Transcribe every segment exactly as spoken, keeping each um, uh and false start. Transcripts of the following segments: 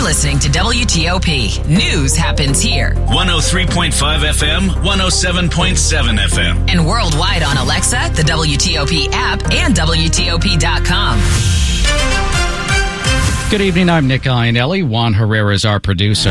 listening to W T O P. News happens here. one oh three point five F M, one oh seven point seven F M. And worldwide on Alexa, the W T O P app, and W T O P dot com. Good evening, I'm Nick Iannelli. Juan Herrera is our producer.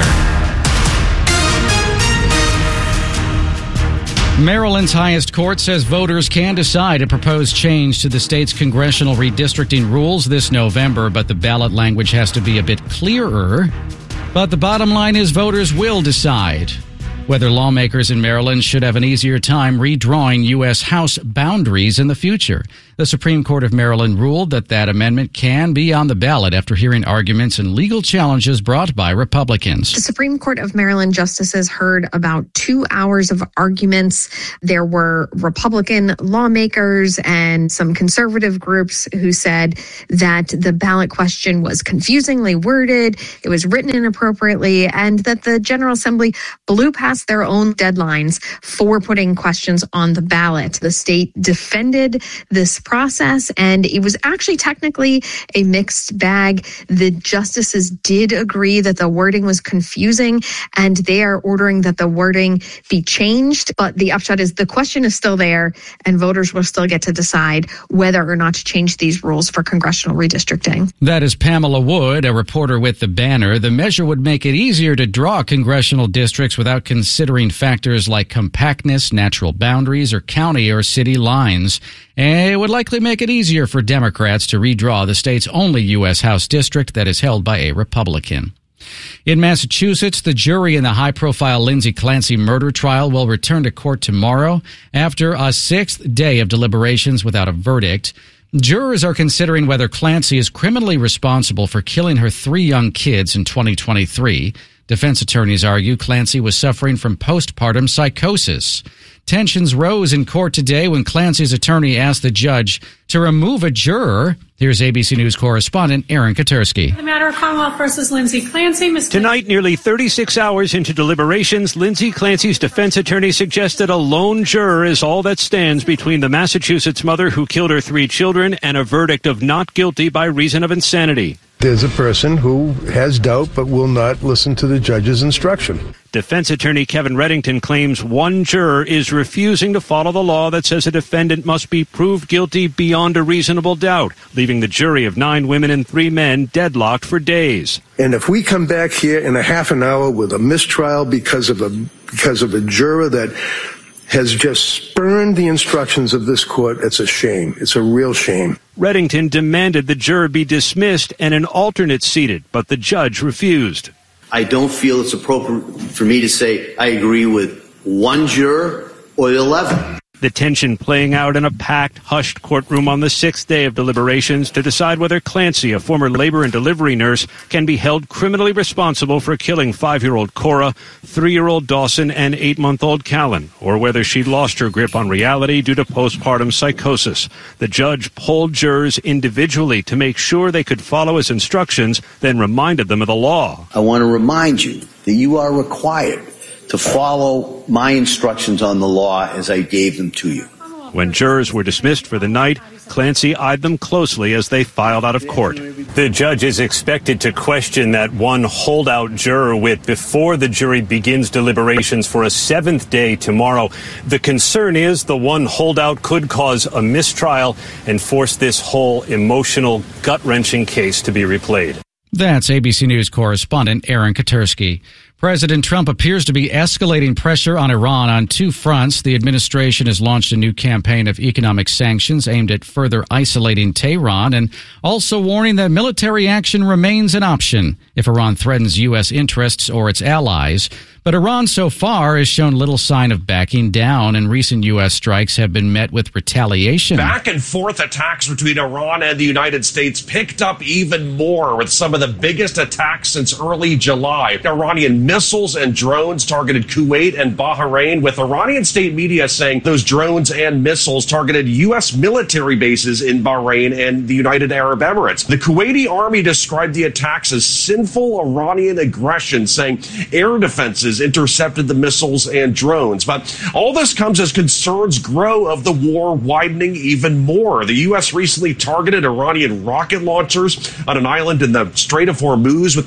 Maryland's highest court says voters can decide a proposed change to the state's congressional redistricting rules this November, but the ballot language has to be a bit clearer. But the bottom line is voters will decide whether lawmakers in Maryland should have an easier time redrawing U S. House boundaries in the future. The Supreme Court of Maryland ruled that that amendment can be on the ballot after hearing arguments and legal challenges brought by Republicans. The Supreme Court of Maryland justices heard about two hours of arguments. There were Republican lawmakers and some conservative groups who said that the ballot question was confusingly worded, it was written inappropriately, and that the General Assembly blew past their own deadlines for putting questions on the ballot. The state defended this process, and it was actually technically a mixed bag. The justices did agree that the wording was confusing, and they are ordering that the wording be changed. But the upshot is the question is still there, and voters will still get to decide whether or not to change these rules for congressional redistricting. That is Pamela Wood, a reporter with The Banner. The measure would make it easier to draw congressional districts without considering factors like compactness, natural boundaries, or county or city lines. And it would likely make it easier for Democrats to redraw the state's only U S. House district that is held by a Republican. In Massachusetts, the jury in the high-profile Lindsay Clancy murder trial will return to court tomorrow after a sixth day of deliberations without a verdict. Jurors are considering whether Clancy is criminally responsible for killing her three young kids in twenty twenty-three. Defense attorneys argue Clancy was suffering from postpartum psychosis. Tensions rose in court today when Clancy's attorney asked the judge to remove a juror. Here's A B C News correspondent Aaron Katersky. The matter of Commonwealth versus Lindsay Clancy. Miz Tonight, nearly thirty-six hours into deliberations, Lindsay Clancy's defense attorney suggested a lone juror is all that stands between the Massachusetts mother who killed her three children and a verdict of not guilty by reason of insanity. There's a person who has doubt but will not listen to the judge's instruction. Defense attorney Kevin Reddington claims one juror is refusing to follow the law that says a defendant must be proved guilty beyond a reasonable doubt, leaving the jury of nine women and three men deadlocked for days. And if we come back here in a half an hour with a mistrial because of a because of a juror that has just spurned the instructions of this court, it's a shame. It's a real shame. Reddington demanded the juror be dismissed and an alternate seated, but the judge refused. I don't feel it's appropriate for me to say I agree with one juror or eleven. The tension playing out in a packed, hushed courtroom on the sixth day of deliberations to decide whether Clancy, a former labor and delivery nurse, can be held criminally responsible for killing five-year-old Cora, three-year-old Dawson, and eight-month-old Callan, or whether she lost her grip on reality due to postpartum psychosis. The judge polled jurors individually to make sure they could follow his instructions, then reminded them of the law. I want to remind you that you are required to follow my instructions on the law as I gave them to you. When jurors were dismissed for the night, Clancy eyed them closely as they filed out of court. The judge is expected to question that one holdout juror with before the jury begins deliberations for a seventh day tomorrow. The concern is the one holdout could cause a mistrial and force this whole emotional, gut-wrenching case to be replayed. That's A B C News correspondent Aaron Katersky. President Trump appears to be escalating pressure on Iran on two fronts. The administration has launched a new campaign of economic sanctions aimed at further isolating Tehran and also warning that military action remains an option if Iran threatens U S interests or its allies. But Iran so far has shown little sign of backing down, and recent U S strikes have been met with retaliation. Back and forth attacks between Iran and the United States picked up even more, with some of the biggest attacks since early July. Iranian missiles and drones targeted Kuwait and Bahrain, with Iranian state media saying those drones and missiles targeted U S military bases in Bahrain and the United Arab Emirates. The Kuwaiti army described the attacks as sinful Iranian aggression, saying air defenses intercepted the missiles and drones. But all this comes as concerns grow of the war widening even more. The U S recently targeted Iranian rocket launchers on an island in the Strait of Hormuz with